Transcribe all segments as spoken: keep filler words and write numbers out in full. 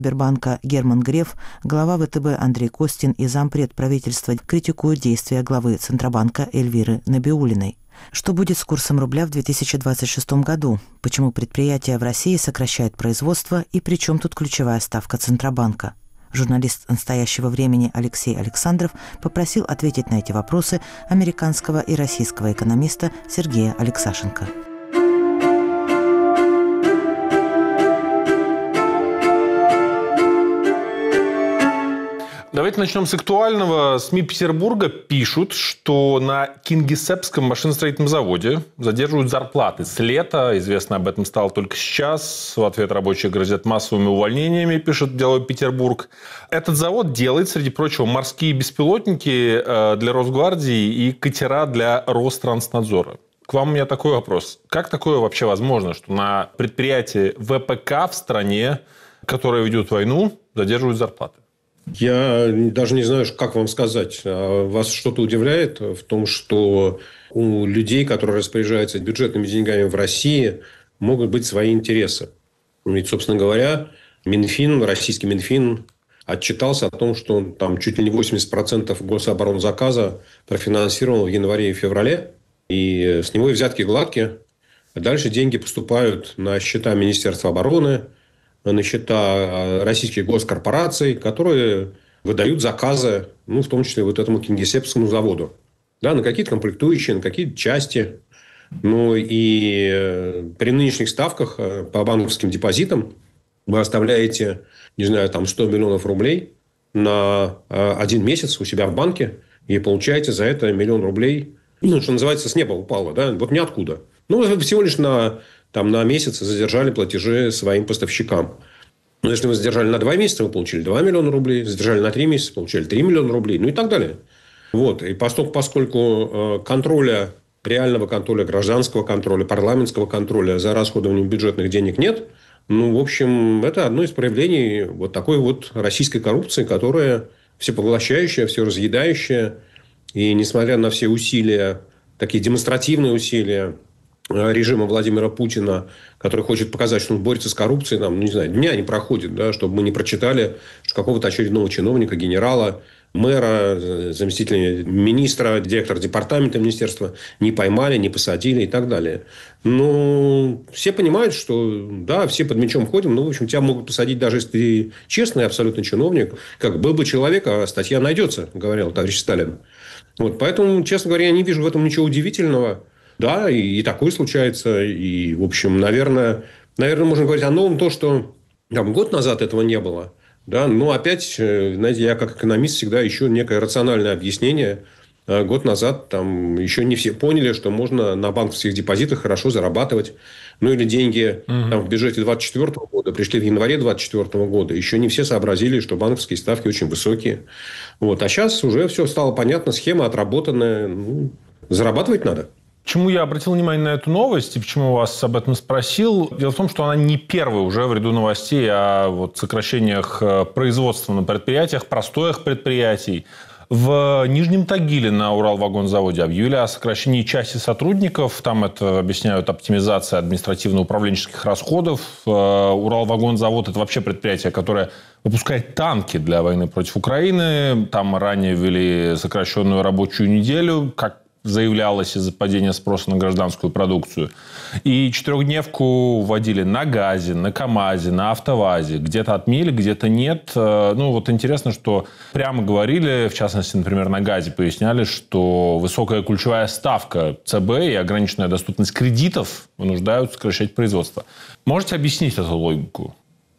Сбербанка Герман Греф, глава вэ тэ бэ Андрей Костин и зампред правительства критикуют действия главы Центробанка Эльвиры Набиуллиной. Что будет с курсом рубля в две тысячи двадцать шестом году? Почему предприятия в России сокращают производство и при чем тут ключевая ставка Центробанка? Журналист «Настоящего времени» Алексей Александров попросил ответить на эти вопросы американского и российского экономиста Сергея Алексашенко. Давайте начнем с актуального. СМИ Петербурга пишут, что на Кингисеппском машиностроительном заводе задерживают зарплаты с лета. Известно об этом стало только сейчас. В ответ рабочие грозят массовыми увольнениями, пишет «Деловой Петербург». Этот завод делает, среди прочего, морские беспилотники для Росгвардии и катера для Ространснадзора. К вам у меня такой вопрос. Как такое вообще возможно, что на предприятии вэ пэ ка в стране, которая ведет войну, задерживают зарплаты? Я даже не знаю, как вам сказать. Вас что-то удивляет в том, что у людей, которые распоряжаются бюджетными деньгами в России, могут быть свои интересы. Ведь, собственно говоря, Минфин, российский Минфин отчитался о том, что он там чуть ли не восемьдесят процентов гособоронзаказа профинансировал в январе и феврале. И с него и взятки гладкие. А дальше деньги поступают на счета Министерства обороны, на счета российских госкорпораций, которые выдают заказы, ну, в том числе вот этому Кингисеппскому заводу. Да, на какие-то комплектующие, на какие-то части. Ну, и при нынешних ставках по банковским депозитам вы оставляете, не знаю, там сто миллионов рублей на один месяц у себя в банке и получаете за это миллион рублей, ну, что называется, с неба упало, да, вот ниоткуда. Ну, всего лишь на... Там на месяц задержали платежи своим поставщикам. Но если вы задержали на два месяца, вы получили два миллиона рублей. Задержали на три месяца, получили три миллиона рублей. Ну и так далее. Вот. И поскольку, поскольку контроля, реального контроля, гражданского контроля, парламентского контроля за расходованием бюджетных денег нет, ну, в общем, это одно из проявлений вот такой вот российской коррупции, которая всепоглощающая, все разъедающая. И несмотря на все усилия, такие демонстративные усилия режима Владимира Путина, который хочет показать, что он борется с коррупцией, нам, ну, не знаю, дня не проходит, да, чтобы мы не прочитали, что какого-то очередного чиновника, генерала, мэра, заместителя министра, директора департамента министерства не поймали, не посадили и так далее. Ну, все понимают, что да, все под мячом ходим, но, в общем, тебя могут посадить, даже если ты честный абсолютно чиновник. Как был бы человек, а статья найдется, говорил товарищ Сталин. Вот, поэтому, честно говоря, я не вижу в этом ничего удивительного. Да, и, и такое случается. И, в общем, наверное, наверное, можно говорить о новом, то, что там, год назад этого не было. Да, но опять, знаете, я как экономист всегда ищу некое рациональное объяснение. Год назад там еще не все поняли, что можно на банковских депозитах хорошо зарабатывать. Ну, или деньги угу. там, в бюджете двадцать четвёртого года пришли в январе двадцать четвёртого года. Еще не все сообразили, что банковские ставки очень высокие. Вот. А сейчас уже все стало понятно, схема отработанная. Ну, зарабатывать надо. Почему я обратил внимание на эту новость и почему вас об этом спросил? Дело в том, что она не первая уже в ряду новостей о вот сокращениях производства на предприятиях, простоях предприятий. В Нижнем Тагиле на Уралвагонзаводе объявили о сокращении части сотрудников. Там это объясняют оптимизацией административно-управленческих расходов. Уралвагонзавод – это вообще предприятие, которое выпускает танки для войны против Украины. Там ранее ввели сокращенную рабочую неделю, как заявлялось из-за падения спроса на гражданскую продукцию. И четырехдневку вводили на ГАЗе, на КАМАЗе, на АвтоВАЗе. Где-то отменили, где-то нет. Ну, вот интересно, что прямо говорили, в частности, например, на ГАЗе поясняли, что высокая ключевая ставка ЦБ и ограниченная доступность кредитов вынуждают сокращать производство. Можете объяснить эту логику?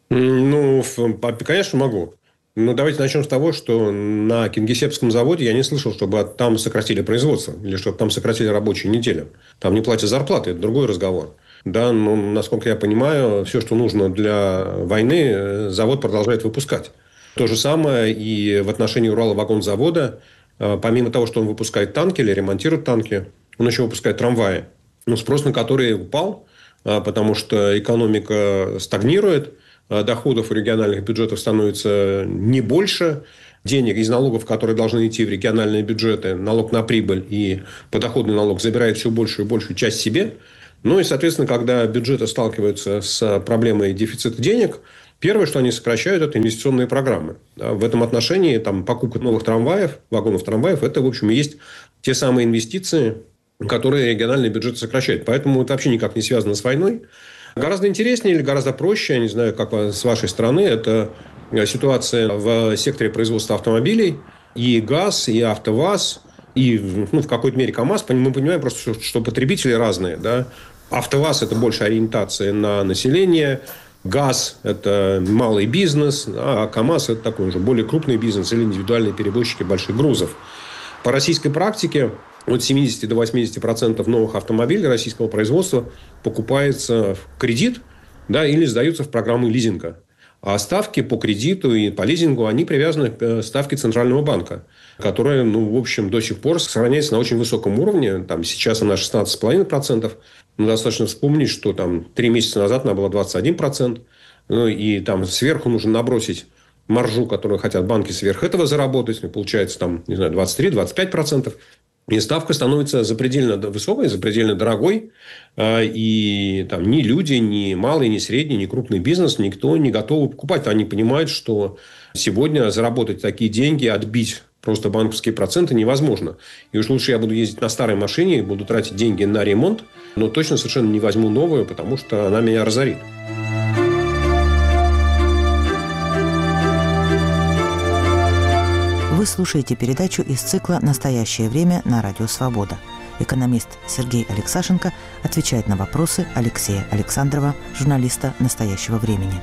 Ну, конечно, могу. Ну, давайте начнем с того, что на Кингисеппском заводе я не слышал, чтобы там сократили производство или чтобы там сократили рабочую неделю. Там не платят зарплаты, это другой разговор. Да, но, насколько я понимаю, все, что нужно для войны, завод продолжает выпускать. То же самое и в отношении Уралвагонзавода. Помимо того, что он выпускает танки или ремонтирует танки, он еще выпускает трамваи. Ну, спрос на которые упал, потому что экономика стагнирует. Доходов у региональных бюджетов становится не больше. Денег из налогов, которые должны идти в региональные бюджеты, налог на прибыль и подоходный налог забирает все большую и большую часть себе. Ну и, соответственно, когда бюджеты сталкиваются с проблемой дефицита денег, Первое, что они сокращают, это инвестиционные программы. Да, в этом отношении там, покупка новых трамваев, вагонов трамваев, это, в общем, и есть те самые инвестиции, которые региональный бюджет сокращает. Поэтому это вообще никак не связано с войной. Гораздо интереснее или гораздо проще, я не знаю, как с вашей стороны, это ситуация в секторе производства автомобилей. И ГАЗ, и АвтоВАЗ, и ну, в какой-то мере КАМАЗ. Мы понимаем просто, что потребители разные. Да? АвтоВАЗ – это больше ориентация на население. ГАЗ – это малый бизнес. А КАМАЗ – это такой уже более крупный бизнес или индивидуальные перевозчики больших грузов. По российской практике от семидесяти до восьмидесяти процентов новых автомобилей российского производства покупается в кредит, да, или сдаются в программы лизинга. А ставки по кредиту и по лизингу, они привязаны к ставке Центрального банка, которая, ну, в общем, до сих пор сохраняется на очень высоком уровне. Там сейчас она шестнадцать целых пять десятых процента. Ну, достаточно вспомнить, что там три месяца назад она была двадцать один процент. Ну, и там сверху нужно набросить маржу, которую хотят банки сверх этого заработать. Получается, там, не знаю, двадцать три - двадцать пять процентов. И ставка становится запредельно высокой, запредельно дорогой. И там ни люди, ни малый, ни средний, ни крупный бизнес, никто не готов покупать. Они понимают, что сегодня заработать такие деньги, отбить просто банковские проценты невозможно. И уж лучше я буду ездить на старой машине, буду тратить деньги на ремонт, но точно совершенно не возьму новую, потому что она меня разорит. Вы слушаете передачу из цикла «Настоящее время» на Радио Свобода. Экономист Сергей Алексашенко отвечает на вопросы Алексея Александрова, журналиста «Настоящего времени».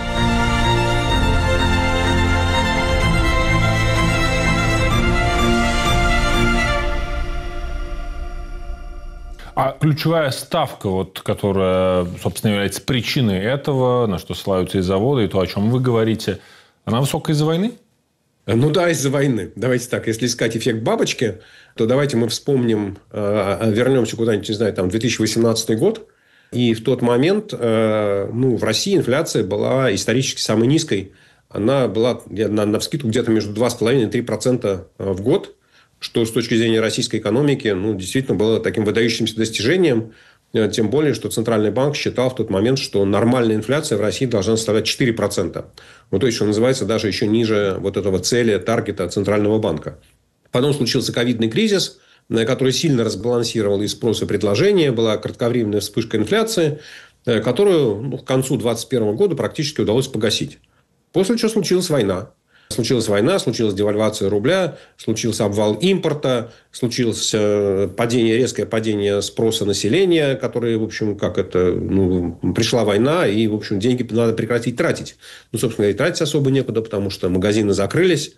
А ключевая ставка, вот, которая, собственно, является причиной этого, на что ссылаются и заводы, и то, о чем вы говорите, она высокая из-за войны? Ну да, из-за войны. Давайте так, если искать эффект бабочки, то давайте мы вспомним, вернемся куда-нибудь, не знаю, там, две тысячи восемнадцатый год. И в тот момент ну, в России инфляция была исторически самой низкой. Она была на, навскидку где-то между два с половиной и три процента в год, что с точки зрения российской экономики ну, действительно было таким выдающимся достижением. Тем более, что Центральный банк считал в тот момент, что нормальная инфляция в России должна составлять четыре процента. Ну, то есть, что называется, даже еще ниже вот этого цели, таргета Центрального банка. Потом случился ковидный кризис, который сильно разбалансировал и спрос, и предложение. Была кратковременная вспышка инфляции, которую ну, к концу две тысячи двадцать первого года практически удалось погасить. После чего случилась война. Случилась война, случилась девальвация рубля, случился обвал импорта, случилось падение, резкое падение спроса населения, которое, в общем, как это, ну, пришла война, и, в общем, деньги надо прекратить тратить. Ну, собственно, и тратить особо некуда, потому что магазины закрылись.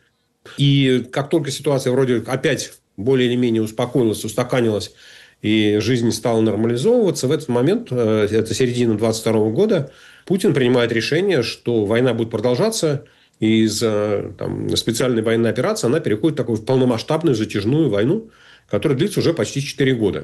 И как только ситуация вроде опять более или менее успокоилась, устаканилась, и жизнь стала нормализовываться, в этот момент, это середина двадцать второго года, Путин принимает решение, что война будет продолжаться, и из там, специальной военной операции она переходит в такую полномасштабную затяжную войну, которая длится уже почти четыре года.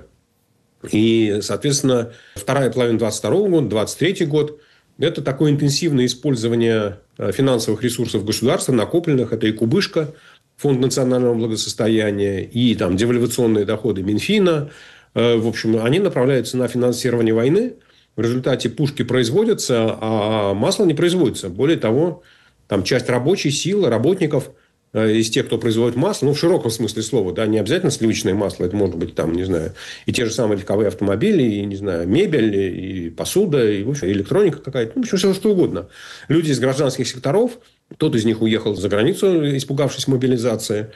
И, соответственно, вторая половина двадцать второго года, двадцать третий год – это такое интенсивное использование финансовых ресурсов государства, накопленных. Это и кубышка, Фонд национального благосостояния, и там, девальвационные доходы Минфина. В общем, они направляются на финансирование войны. В результате пушки производятся, а масло не производится. Более того, там часть рабочей силы, работников из тех, кто производит масло, ну, в широком смысле слова, да, не обязательно сливочное масло, это может быть, там, не знаю, и те же самые легковые автомобили, и, не знаю, мебель, и посуда, и, в общем, электроника какая-то, ну, в общем, все что угодно. Люди из гражданских секторов, кто-то из них уехал за границу, испугавшись мобилизации,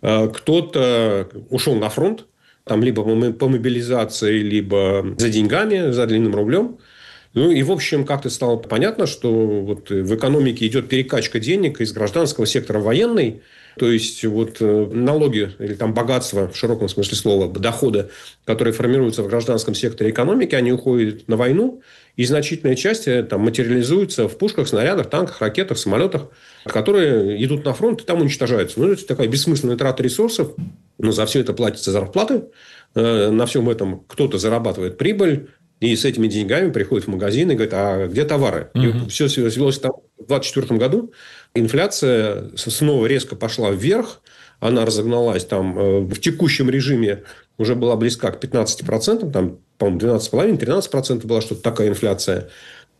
кто-то ушел на фронт, там, либо по мобилизации, либо за деньгами, за длинным рублем. Ну, и, в общем, как-то стало понятно, что вот в экономике идет перекачка денег из гражданского сектора в военный. То есть, вот налоги или там богатство, в широком смысле слова, доходы, которые формируются в гражданском секторе экономики, они уходят на войну. И значительная часть там материализуется в пушках, снарядах, танках, ракетах, самолетах, которые идут на фронт и там уничтожаются. Ну, это такая бессмысленная трата ресурсов. Но за все это платятся зарплаты. На всем этом кто-то зарабатывает прибыль. И с этими деньгами приходит в магазин и говорит, а где товары? Mm-hmm. И все свелось там. В двадцать четвёртом году инфляция снова резко пошла вверх. Она разогналась там в текущем режиме, уже была близка к пятнадцати процентам. Там, по-моему, двенадцать целых пять десятых - тринадцать процентов была что-то такая инфляция.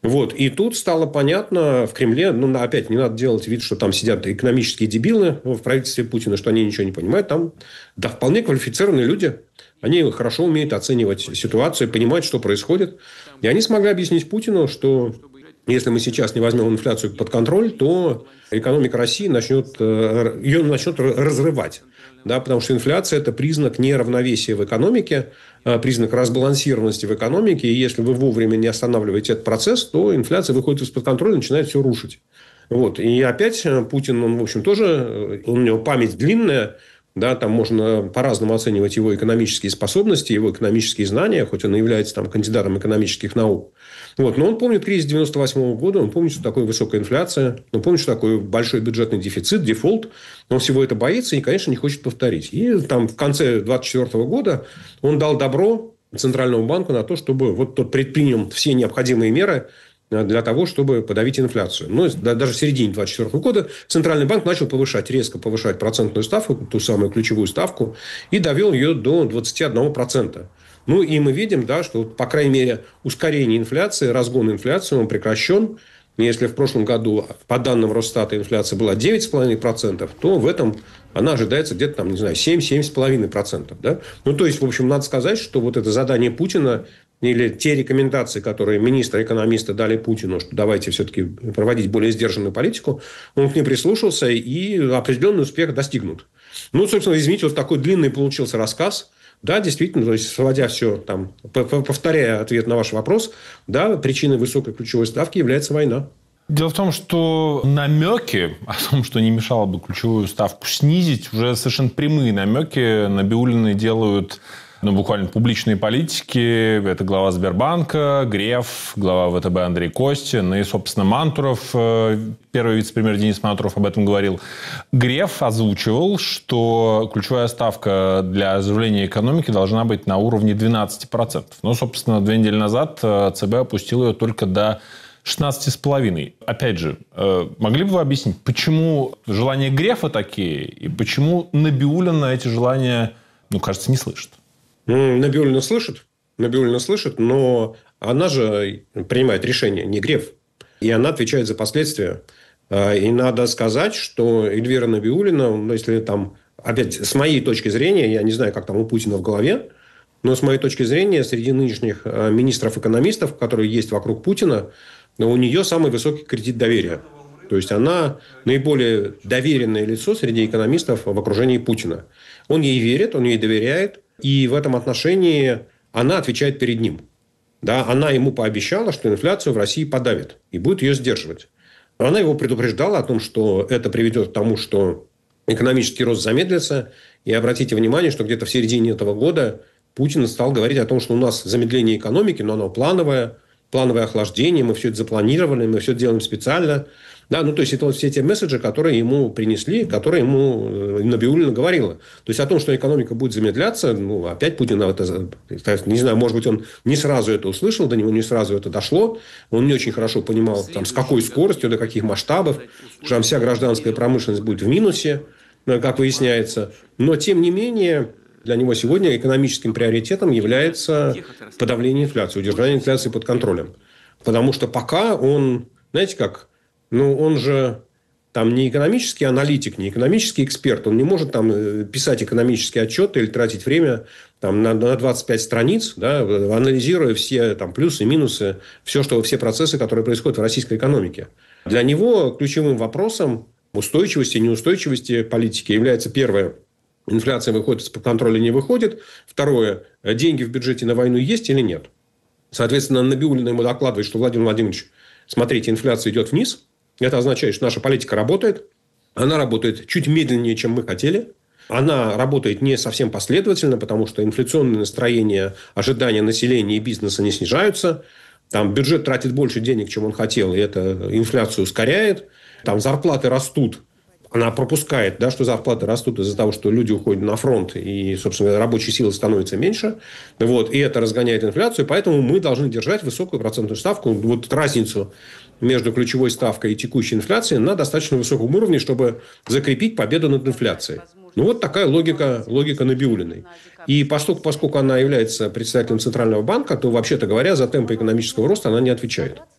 Вот. И тут стало понятно в Кремле, ну, опять, не надо делать вид, что там сидят экономические дебилы в правительстве Путина, что они ничего не понимают. Там, да, вполне квалифицированные люди. Они хорошо умеют оценивать ситуацию, понимать, что происходит. И они смогли объяснить Путину, что если мы сейчас не возьмем инфляцию под контроль, то экономика России начнет, ее начнет разрывать. Да, потому что инфляция – это признак неравновесия в экономике, признак разбалансированности в экономике. И если вы вовремя не останавливаете этот процесс, то инфляция выходит из-под контроля и начинает все рушить. Вот. И опять Путин, он, в общем, тоже, у него память длинная. Да, там можно по-разному оценивать его экономические способности, его экономические знания, хоть он и является там, кандидатом экономических наук. Вот. Но он помнит кризис девяносто восьмого года, он помнит, что такое высокая инфляция, он помнит, что такое большой бюджетный дефицит, дефолт. Он всего это боится и, конечно, не хочет повторить. И там, в конце двадцать четвёртого года он дал добро Центральному банку на то, чтобы вот тот предпринял все необходимые меры для того, чтобы подавить инфляцию. Но даже в середине двадцать четвёртого года Центральный банк начал повышать, резко повышать процентную ставку, ту самую ключевую ставку, и довел ее до двадцати одного процента. Ну, и мы видим, да, что, по крайней мере, ускорение инфляции, разгон инфляции, он прекращен. Если в прошлом году, по данным Росстата, инфляция была девять целых пять десятых процента, то в этом она ожидается где-то, там, не знаю, семь-семь целых пять десятых процента. Да? Ну, то есть, в общем, надо сказать, что вот это задание Путина или те рекомендации, которые министры-экономисты дали Путину, что давайте все-таки проводить более сдержанную политику, он к ним прислушался, и определенный успех достигнут. Ну, собственно, извините, вот такой длинный получился рассказ. Да, действительно, то есть, сводя все, там, повторяя ответ на ваш вопрос, да, причиной высокой ключевой ставки является война. Дело в том, что намеки о том, что не мешало бы ключевую ставку снизить, уже совершенно прямые намеки Набиуллиной делают, ну, буквально публичные политики. Это глава Сбербанка, Греф, глава ВТБ Андрей Костин и, собственно, Мантуров, первый вице-премьер Денис Мантуров об этом говорил. Греф озвучивал, что ключевая ставка для оживления экономики должна быть на уровне двенадцати процентов. Но, собственно, две недели назад ЦБ опустил ее только до шестнадцати с половиной. Опять же, могли бы вы объяснить, почему желания Грефа такие, и почему Набиуллина эти желания, ну, кажется, не слышит? Набиуллина слышит, Набиуллина слышит, но она же принимает решение, не Греф. И она отвечает за последствия. И надо сказать, что Эльвира Набиуллина, если там, опять, с моей точки зрения, я не знаю, как там у Путина в голове, но с моей точки зрения, среди нынешних министров-экономистов, которые есть вокруг Путина, у нее самый высокий кредит доверия. То есть, она наиболее доверенное лицо среди экономистов в окружении Путина. Он ей верит, он ей доверяет. И в этом отношении она отвечает перед ним. Да, она ему пообещала, что инфляцию в России подавит и будет ее сдерживать. Но она его предупреждала о том, что это приведет к тому, что экономический рост замедлится. И обратите внимание, что где-то в середине этого года Путин стал говорить о том, что у нас замедление экономики, но оно плановое, плановое охлаждение, мы все это запланировали, мы все делаем специально. Да, ну, то есть, это вот все те месседжи, которые ему принесли, которые ему Набиуллина говорила. То есть, о том, что экономика будет замедляться, ну, опять Путин, это, не знаю, может быть, он не сразу это услышал, до него не сразу это дошло. Он не очень хорошо понимал, там, с какой скоростью, до каких масштабов, что там вся гражданская промышленность будет в минусе, как выясняется. Но, тем не менее, для него сегодня экономическим приоритетом является подавление инфляции, удержание инфляции под контролем. Потому что пока он, знаете как... Ну, он же там не экономический аналитик, не экономический эксперт. Он не может там писать экономические отчеты или тратить время там, на, на двадцать пять страниц, да, анализируя все там, плюсы, минусы, все, что, все процессы, которые происходят в российской экономике. Для него ключевым вопросом устойчивости и неустойчивости политики является первое. Инфляция выходит из-под контроля, не выходит. Второе. Деньги в бюджете на войну есть или нет. Соответственно, Набиуллина ему докладывает, что Владимир Владимирович, смотрите, инфляция идет вниз. Это означает, что наша политика работает. Она работает чуть медленнее, чем мы хотели. Она работает не совсем последовательно, потому что инфляционные настроения, ожидания населения и бизнеса не снижаются. Там бюджет тратит больше денег, чем он хотел, и это инфляцию ускоряет. Там зарплаты растут. Она пропускает, да, что зарплаты растут из-за того, что люди уходят на фронт, и, собственно, рабочей силы становится меньше. Вот, и это разгоняет инфляцию. Поэтому мы должны держать высокую процентную ставку. Вот разницу между ключевой ставкой и текущей инфляцией на достаточно высоком уровне, чтобы закрепить победу над инфляцией. Ну, вот такая логика, логика Набиуллиной. И поскольку, поскольку она является председателем Центрального банка, то, вообще-то говоря, за темпы экономического роста она не отвечает.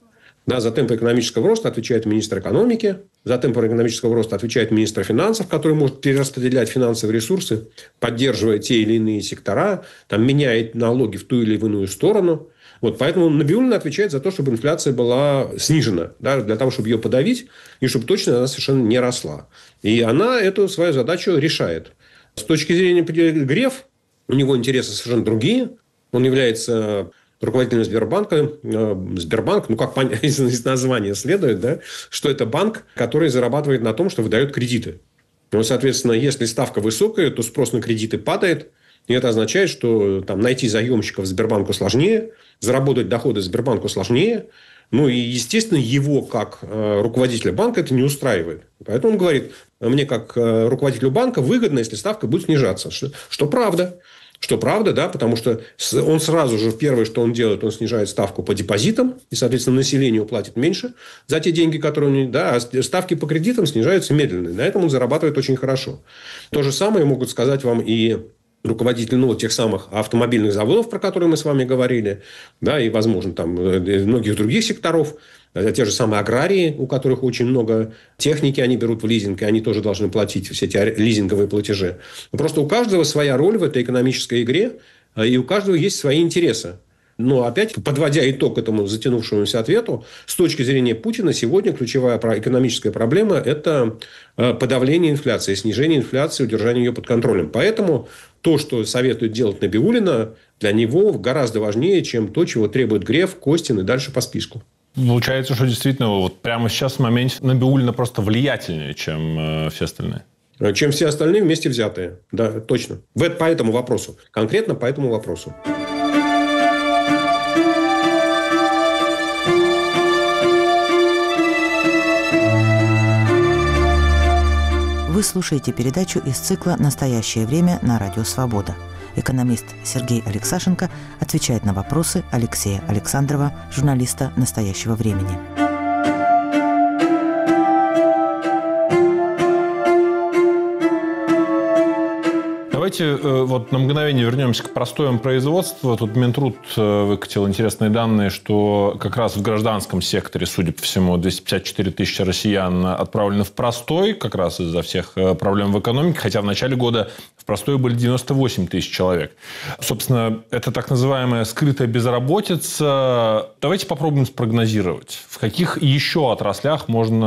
Да, за темпы экономического роста отвечает министр экономики, за темпы экономического роста отвечает министр финансов, который может перераспределять финансовые ресурсы, поддерживая те или иные сектора, там, меняет налоги в ту или в иную сторону. Вот, поэтому Набиуллина отвечает за то, чтобы инфляция была снижена, да, для того, чтобы ее подавить, и чтобы точно она совершенно не росла. И она эту свою задачу решает. С точки зрения Греф, у него интересы совершенно другие. Он является руководителем Сбербанка. Сбербанк, ну, как понять, из названия следует, да, что это банк, который зарабатывает на том, что выдает кредиты. Ну, соответственно, если ставка высокая, то спрос на кредиты падает. И это означает, что там, найти заемщиков Сбербанку сложнее, заработать доходы Сбербанку сложнее. Ну, и, естественно, его, как э, руководителя банка, это не устраивает. Поэтому он говорит, мне, как э, руководителю банка, выгодно, если ставка будет снижаться. Что, что правда. Что правда, да, потому что он сразу же, первое, что он делает, он снижает ставку по депозитам, и, соответственно, населению платит меньше за те деньги, которые он... Да, а ставки по кредитам снижаются медленно. На этом он зарабатывает очень хорошо. То же самое могут сказать вам и руководитель, ну, тех самых автомобильных заводов, про которые мы с вами говорили, да, и, возможно, там многих других секторов, те же самые аграрии, у которых очень много техники они берут в лизинг, и они тоже должны платить все эти лизинговые платежи. Просто у каждого своя роль в этой экономической игре, и у каждого есть свои интересы. Но опять, подводя итог этому затянувшемуся ответу, с точки зрения Путина сегодня ключевая экономическая проблема – это подавление инфляции, снижение инфляции, удержание ее под контролем. Поэтому то, что советует делать Набиуллина, для него гораздо важнее, чем то, чего требует Греф, Костин и дальше по списку. Получается, что действительно вот прямо сейчас в моменте Набиуллина просто влиятельнее, чем э, все остальные. Чем все остальные вместе взятые. Да, точно. По этому вопросу. Конкретно по этому вопросу. Вы слушаете передачу из цикла «Настоящее время» на Радио Свобода. Экономист Сергей Алексашенко отвечает на вопросы Алексея Александрова, журналиста «Настоящего времени». Давайте вот на мгновение вернемся к простоям производства. Тут Минтруд выкатил интересные данные, что как раз в гражданском секторе, судя по всему, двести пятьдесят четыре тысячи россиян отправлены в простой, как раз из-за всех проблем в экономике, хотя в начале года в простой были девяносто восемь тысяч человек. Собственно, это так называемая скрытая безработица. Давайте попробуем спрогнозировать, в каких еще отраслях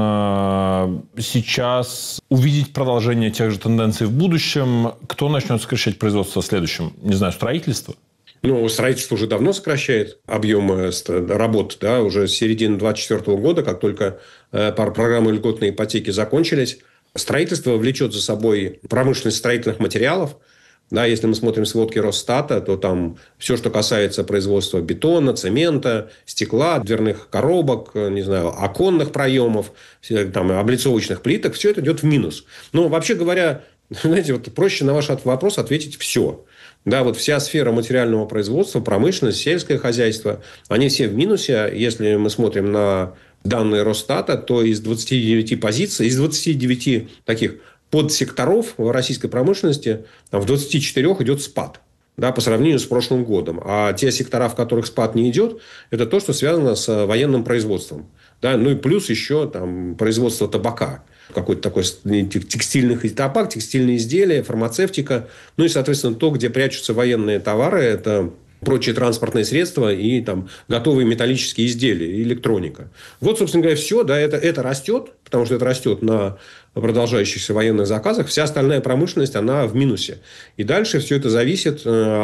можно сейчас увидеть продолжение тех же тенденций в будущем, кто начнет сокращать производство в следующем, не знаю, строительство? Ну, строительство уже давно сокращает объем работ, да, уже с середины двадцать четвёртого года, как только программы льготной ипотеки закончились, строительство влечет за собой промышленность строительных материалов. Да, если мы смотрим сводки Росстата, то там все, что касается производства бетона, цемента, стекла, дверных коробок, не знаю, оконных проемов, там, облицовочных плиток, все это идет в минус. Но вообще говоря, знаете, вот проще на ваш вопрос ответить все. Да, вот вся сфера материального производства, промышленность, сельское хозяйство, они все в минусе. Если мы смотрим на данные Росстата, то из двадцати девяти позиций, из двадцати девяти таких подсекторов в российской промышленности там, в двадцати четырёх идет спад, да, по сравнению с прошлым годом. А те сектора, в которых спад не идет, это то, что связано с военным производством. Да, ну и плюс еще там, производство табака. Какой-то такой текстильных табак, текстильные изделия, фармацевтика. Ну и, соответственно, то, где прячутся военные товары, это прочие транспортные средства и там, готовые металлические изделия, и электроника. Вот, собственно говоря, все. Да, это, это растет, потому что это растет на продолжающихся военных заказах. Вся остальная промышленность, она в минусе. И дальше все это зависит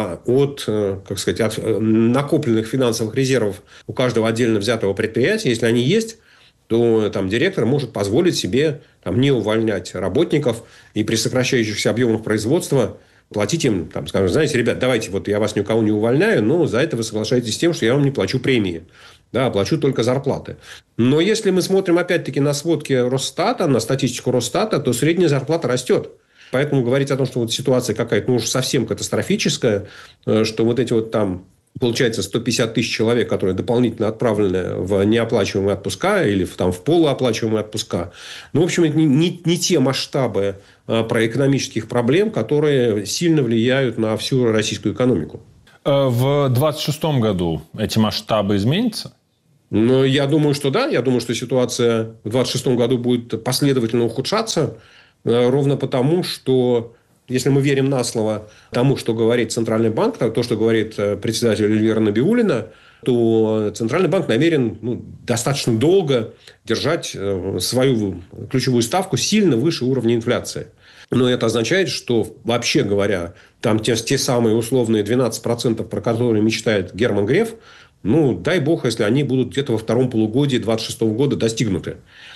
от, как сказать, от накопленных финансовых резервов у каждого отдельно взятого предприятия. Если они есть, то там, директор может позволить себе там, не увольнять работников и при сокращающихся объемах производства платить им, там, скажем, знаете, ребят, давайте, вот я вас никого не увольняю, но за это вы соглашаетесь с тем, что я вам не плачу премии. Да, плачу только зарплаты. Но если мы смотрим, опять-таки, на сводки Росстата, на статистику Росстата, то средняя зарплата растет. Поэтому говорить о том, что вот ситуация какая-то, ну, уж совсем катастрофическая, что вот эти вот там... Получается, сто пятьдесят тысяч человек, которые дополнительно отправлены в неоплачиваемые отпуска или в, там, в полуоплачиваемые отпуска. Ну, в общем, это не, не, не те масштабы а, проэкономических проблем, которые сильно влияют на всю российскую экономику. В двадцать шестом году эти масштабы изменятся? Но я думаю, что да. Я думаю, что ситуация в двадцать шестом году будет последовательно ухудшаться. Ровно потому, что если мы верим на слово тому, что говорит Центральный банк, то, что говорит председатель Эльвира Набиуллина, то Центральный банк намерен ну, достаточно долго держать свою ключевую ставку сильно выше уровня инфляции. Но это означает, что, вообще говоря, там те, те самые условные двенадцать процентов, про которые мечтает Герман Греф, ну, дай бог, если они будут где-то во втором полугодии двадцать шестого года достигнуты.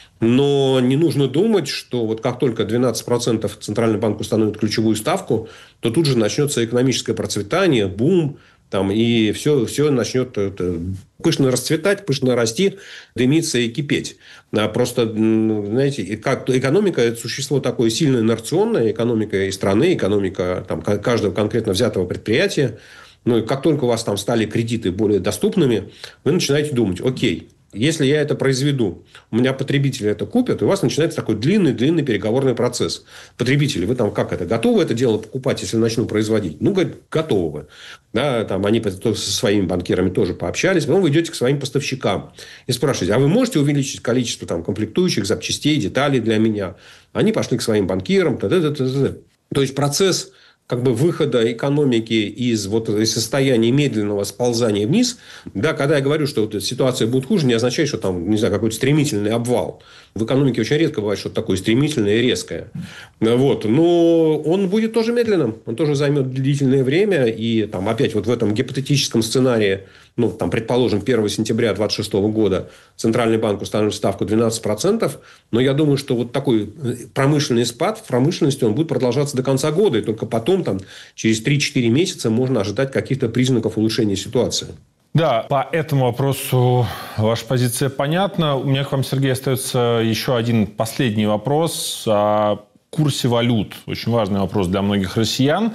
Но не нужно думать, что вот как только двенадцать процентов Центральный банк установит ключевую ставку, то тут же начнется экономическое процветание, бум, там, и все, все начнет это, пышно расцветать, пышно расти, дымиться и кипеть. А просто, знаете, как, экономика – это существо такое сильно инерционное, экономика и страны, экономика там, каждого конкретно взятого предприятия. Ну, и как только у вас там стали кредиты более доступными, вы начинаете думать, окей, если я это произведу, у меня потребители это купят, и у вас начинается такой длинный-длинный переговорный процесс. Потребители, вы там как это, готовы это дело покупать, если начну производить? Ну, говорит, готовы. Да, там они со своими банкирами тоже пообщались. Потом вы идете к своим поставщикам и спрашиваете, а вы можете увеличить количество там, комплектующих, запчастей, деталей для меня? Они пошли к своим банкирам. Т-т-т-т-т. То есть, процесс как бы выхода экономики из, вот, из состояния медленного сползания вниз, да, когда я говорю, что вот эта ситуация будет хуже, не означает, что там, не знаю, какой-то стремительный обвал. В экономике очень редко бывает что-то такое стремительное и резкое. Вот. Но он будет тоже медленным. Он тоже займет длительное время. И там, опять вот в этом гипотетическом сценарии, ну, там, предположим, первого сентября две тысячи двадцать шестого года Центральный банк установит ставку двенадцать процентов. Но я думаю, что вот такой промышленный спад в промышленности он будет продолжаться до конца года. И только потом, там, через три-четыре месяца можно ожидать каких-то признаков улучшения ситуации. Да, по этому вопросу ваша позиция понятна. У меня к вам, Сергей, остается еще один последний вопрос о курсе валют. Очень важный вопрос для многих россиян.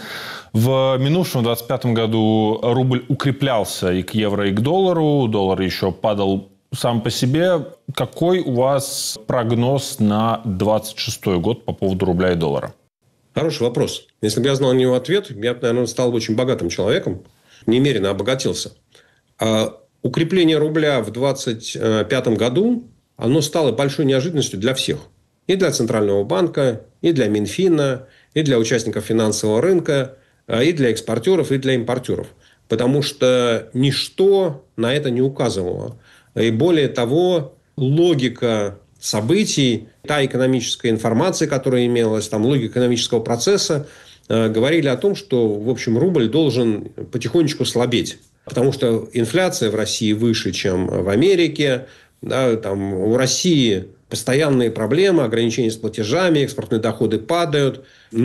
В минувшем двадцать пятом году рубль укреплялся и к евро, и к доллару. Доллар еще падал сам по себе. Какой у вас прогноз на двадцать шестой год по поводу рубля и доллара? Хороший вопрос. Если бы я знал на него ответ, я бы, наверное, стал бы очень богатым человеком. Немерено обогатился. А укрепление рубля в двадцать пятом году, оно стало большой неожиданностью для всех. И для Центрального банка, и для Минфина, и для участников финансового рынка, и для экспортеров, и для импортеров. Потому что ничто на это не указывало. И более того, логика событий, та экономическая информация, которая имелась, там, логика экономического процесса, говорили о том, что, в общем, рубль должен потихонечку слабеть. Потому что инфляция в России выше, чем в Америке. Да, там у России постоянные проблемы, ограничения с платежами, экспортные доходы падают.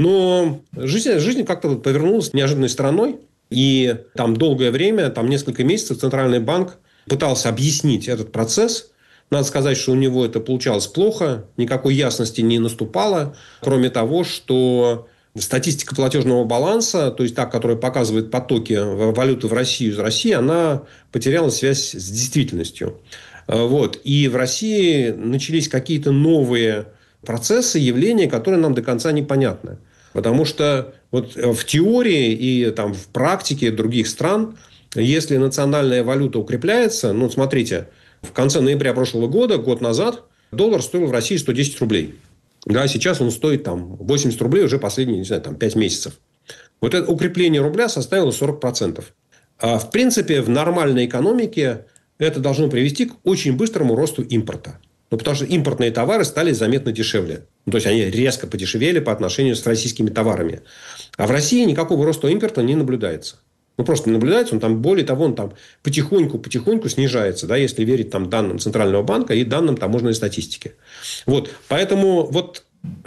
Но жизнь, жизнь как-то повернулась неожиданной стороной. И там долгое время, там несколько месяцев Центральный банк пытался объяснить этот процесс. Надо сказать, что у него это получалось плохо. Никакой ясности не наступало. Кроме того, что статистика платежного баланса, то есть та, которая показывает потоки валюты в Россию из России, она потеряла связь с действительностью. Вот. И в России начались какие-то новые процессы, явления, которые нам до конца непонятны. Потому что вот в теории и там, в практике других стран, если национальная валюта укрепляется, ну, смотрите, в конце ноября прошлого года, год назад, доллар стоил в России сто десять рублей. Да, сейчас он стоит там, восемьдесят рублей уже последние, не знаю, там, пять месяцев. Вот это укрепление рубля составило сорок процентов. А в принципе, в нормальной экономике это должно привести к очень быстрому росту импорта. Ну, потому что импортные товары стали заметно дешевле. Ну, то есть, они резко подешевели по отношению с российскими товарами. А в России никакого роста импорта не наблюдается. Ну, просто не наблюдается. Он там, более того, он там потихоньку-потихоньку снижается, да, если верить там, данным Центрального банка и данным таможенной статистики. Вот. Поэтому вот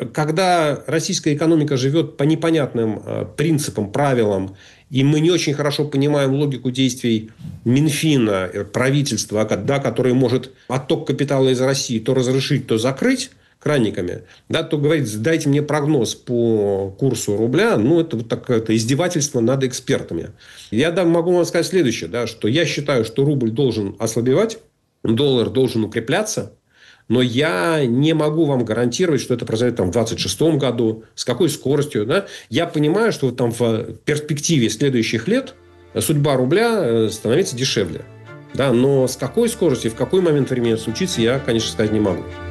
когда российская экономика живет по непонятным э, принципам, правилам, и мы не очень хорошо понимаем логику действий Минфина, правительства, да, которое может отток капитала из России то разрешить, то закрыть краниками, да, то говорит, дайте мне прогноз по курсу рубля, ну, это вот такое издевательство над экспертами. Я да, могу вам сказать следующее, да, что я считаю, что рубль должен ослабевать, доллар должен укрепляться, но я не могу вам гарантировать, что это произойдет там, в двадцать шестом году, с какой скоростью. Да? Я понимаю, что там, в перспективе следующих лет судьба рубля становится дешевле. Да, но с какой скоростью, в какой момент времени это случится, я, конечно, сказать не могу.